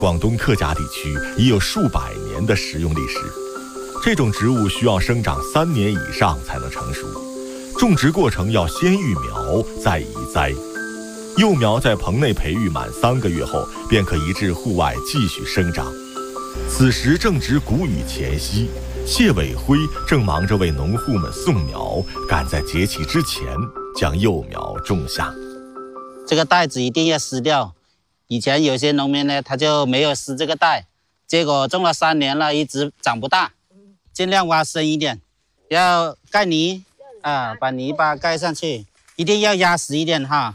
广东客家地区已有数百年的食用历史。这种植物需要生长3年以上才能成熟，种植过程要先育苗，再移栽。幼苗在棚内培育满3个月后，便可移至户外继续生长。此时正值谷雨前夕，谢伟辉正忙着为农户们送苗，赶在节气之前将幼苗种下。 这个袋子一定要撕掉。以前有些农民呢，他就没有撕这个袋，结果种了3年了，一直长不大。尽量挖深一点，要盖泥啊，把泥巴盖上去，一定要压实一点哈。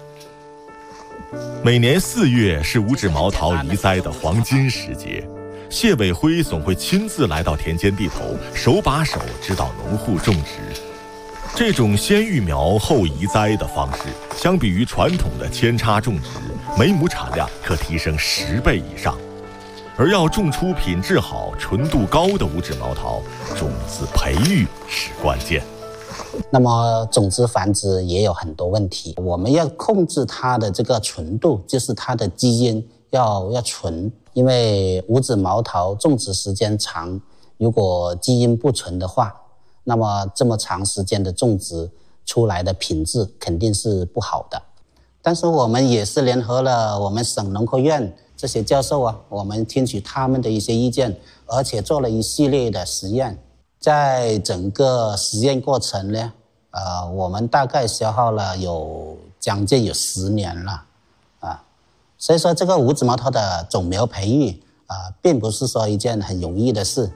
每年4月是五指毛桃移栽的黄金时节，谢伟辉总会亲自来到田间地头，手把手指导农户种植。这种先育苗后移栽的方式，相比于传统的扦插种植，每亩产量可提升10倍以上。而要种出品质好、纯度高的五指毛桃，种子培育是关键。 那么种子繁殖也有很多问题，我们要控制它的这个纯度，就是它的基因要纯，因为五指毛桃种植时间长，如果基因不纯的话，那么这么长时间的种植出来的品质肯定是不好的。但是我们也是联合了我们省农科院这些教授啊，我们听取他们的一些意见，而且做了一系列的实验。在整个实验过程呢，我们大概消耗了将近有10年了啊。所以说这个五指毛桃的种苗培育并不是说一件很容易的事。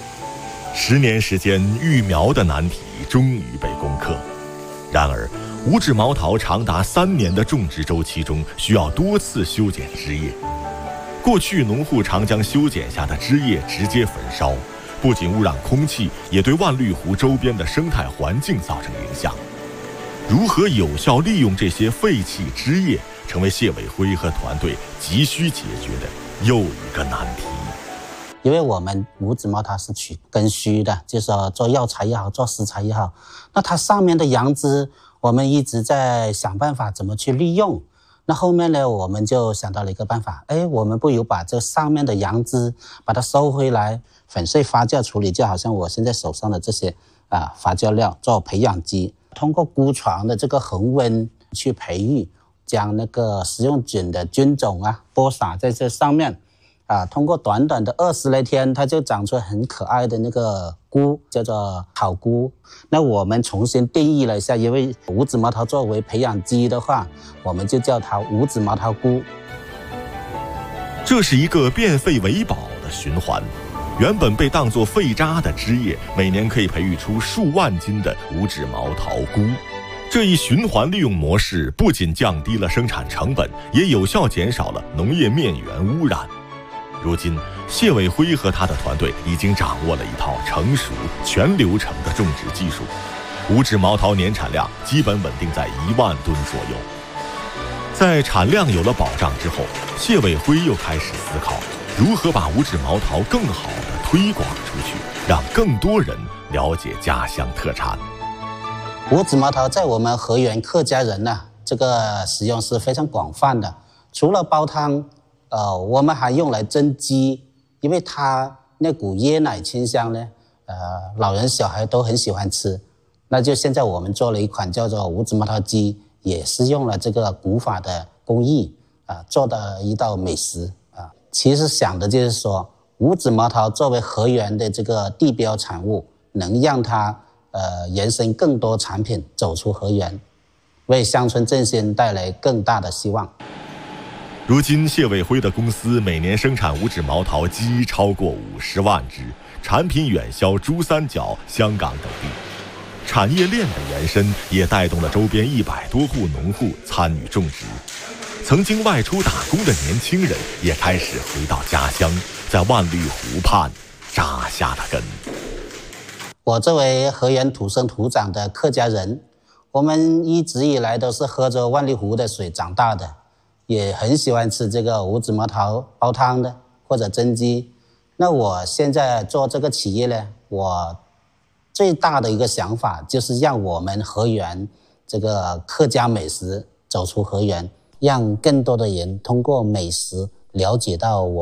10年时间，育苗的难题终于被攻克。然而五指毛桃长达3年的种植周期中，需要多次修剪枝叶。过去农户常将修剪下的枝叶直接焚烧，不仅污染空气，也对万绿湖周边的生态环境造成影响。如何有效利用这些废弃枝叶，成为谢伟辉和团队急需解决的又一个难题。 因为我们五指毛桃是取根须的，就是说做药材也好，做食材也好，那它上面的阳枝我们一直在想办法怎么去利用。那后面呢，我们就想到了一个办法，我们不如把这上面的阳枝把它收回来，粉碎发酵处理，就好像我现在手上的这些发酵料做培养基，通过孤床的这个恒温去培育，将那个食用菌的菌种播撒在这上面通过短短的20来天，它就长出很可爱的那个菇，叫做草菇。那我们重新定义了一下，因为五指毛桃作为培养基的话，我们就叫它五指毛桃菇。 这是一个变废为宝的循环，原本被当作废渣的枝叶，每年可以培育出数万斤的五指毛桃菇。这一循环利用模式不仅降低了生产成本，也有效减少了农业面源污染。如今，谢伟辉和他的团队已经掌握了一套成熟、全流程的种植技术，五指毛桃年产量基本稳定在1万吨左右。在产量有了保障之后，谢伟辉又开始思考如何把五指毛桃更好地推广出去，让更多人了解家乡特产。 五指毛桃在我们河源客家人这个使用是非常广泛的，除了煲汤我们还用来蒸鸡，因为它那股椰奶清香呢，老人小孩都很喜欢吃。那就现在我们做了一款叫做五指毛桃鸡，也是用了这个古法的工艺做的一道美食其实想的就是说，五指毛桃作为河源的这个地标产物，能让它延伸更多产品走出河源，为乡村振兴带来更大的希望。 如今谢伟辉的公司每年生产五指毛桃鸡超过50万只，产品远销珠三角、香港等地。产业链的延伸也带动了周边100多户农户参与种植。曾经外出打工的年轻人也开始回到家乡，在万绿湖畔扎下了根。 我作为河源土生土长的客家人，我们一直以来都是喝着万绿湖的水长大的，也很喜欢吃这个五指毛桃煲汤的或者蒸鸡。那我现在做这个企业呢，我最大的一个想法就是让我们河源这个客家美食走出河源，让更多的人通过美食了解到我